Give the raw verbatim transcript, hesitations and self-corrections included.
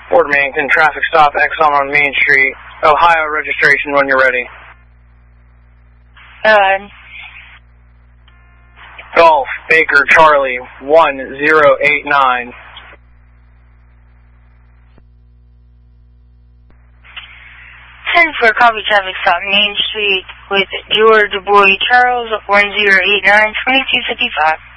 Fort Mannington, traffic stop, Exxon on Main Street, Ohio registration when you're ready. Uh, Golf, Baker, Charlie, one zero eight nine. ten for copy traffic stop Main Street with George Boy Charles, one zero eight nine, twenty-two fifty-five.